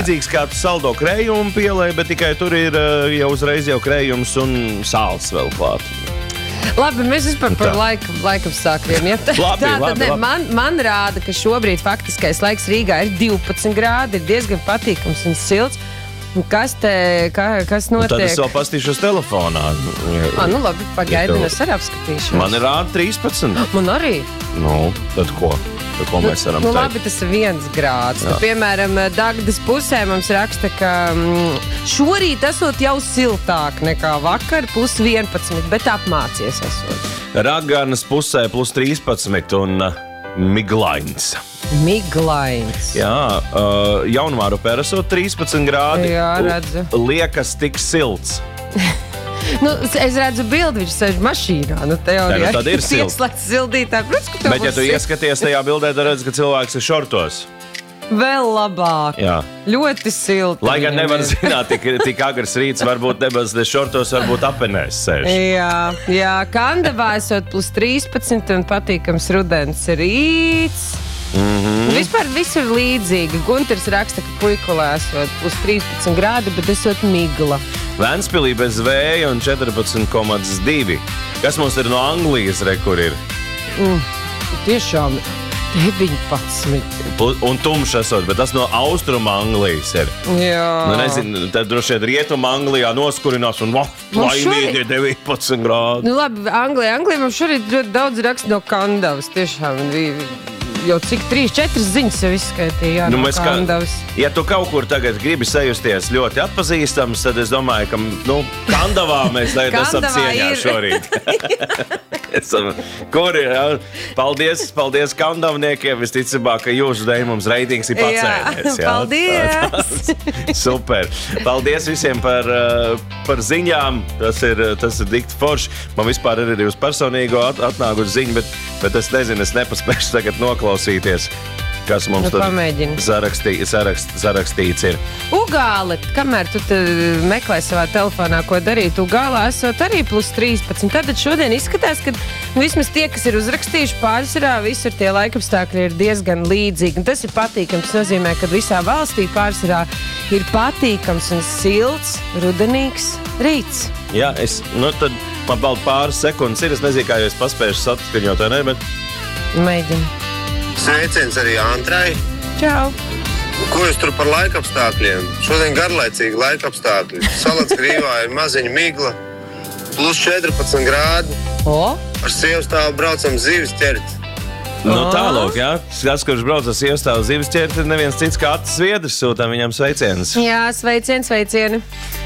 līdzīgs kā saldo krējumu pielē, bet tikai tur ir jau uzreiz jau krējums un sāls vēl klāt. Labi, mēs vispār par laikapstākļiem. Ja? Labi. Man rāda, ka šobrīd faktiskais laiks Rīgā ir 12 grādi, ir diezgan patīkams un silts. Kas notiek? Tad es vēl pastīšos telefonā. Nu labi, pagaidi, es arī apskatīšu. Man ir rāda 13. Man arī. Nu, tad ko? Ko mēs varam teikt? Labi, tas ir 1 grāds. Piemēram, Dagdas pusē mums raksta, ka šorīt esot jau siltāk nekā vakar, +11, bet apmācies esot. Raganas pusē +13 un miglains. Miglains. Jā, Jaunmārupē esot 13 grādi. Jā, redzu. Liekas tik silts. Es redzu bildi, viņš sēž mašīnā. Teorijā. Tad ir silts. Ieslēgts sildītāk. Bet, ja tu ieskaties tajā bildē, tad redz, ka cilvēks ir šortos. Vēl labāk. Jā. Ļoti silti. Lai gan nevar zināt, tik agrs rīts, varbūt nebaz šortos, varbūt apenēs sēž. Jā, Kandavā esot +13 un patīkams rudens rīts. Vispār viss ir līdzīgi. Gunters raksta, ka Puikulē esot +13 grādi, bet esot migla. Ventspilī bez vēja un 14,2. Kas mums ir no Anglijas, kur ir? Tiešām 19. Un tumšs esot, bet tas no Austruma Anglijas ir. Jā. Nezinu, tad droši vien Rietuma Anglijā noskurinās un laimīgi 19 grādi. Labi, Anglijā mums šorīt ļoti daudz raksta no Kandavas. Tiešām jau cik 3-4 ziņas jau izskaitīja no Kandavas. Ja tu kaut kur tagad gribi sajusties ļoti atpazīstams, tad es domāju, ka Kandavā mēs esam cieņā šorīt. Kur ir? Paldies Kandavniekiem. Visticamāk, ka jūsu dēļ mums reitings ir pacēlies. Paldies! Super. Paldies visiem par ziņām. Tas ir dikti forši. Man vispār ir uz personīgo atnākusi ziņa, bet es nezinu, es nepaspēšu tagad noklausīties, kas mums tur sarakstīts ir. Ugāle, kamēr tu meklē savā telefonā, ko darīt, Ugālā esot arī +13. Tad šodien izskatās, ka vismaz tie, kas ir uzrakstījuši pārsvarā, visur tie laikapstākļi ir diezgan līdzīgi. Un tas ir patīkams. Tas nozīmē, ka visā valstī pārsvarā ir patīkams un silts, rudenīgs rīts. Jā, tad man vēl pāris sekundes ir. Es nezinu, kā jūs paspējuši saskaņot, vai ne, bet... Mēģinu. Sveiciens arī Antrai. Čau. Ko jūs tur par laikapstākļiem? Šodien garlaicīgi laikapstākļi. Salats grīvā ir maziņa migla, +14 grādi. Ar sievstāvu braucam zivis ķert. Tālāk, jā. Tas, kurš brauc ar sievstāvu zivis ķert, ir neviens cits kā Atis Viedrs. Sūtām viņam sveicienus. Jā, sveicieni.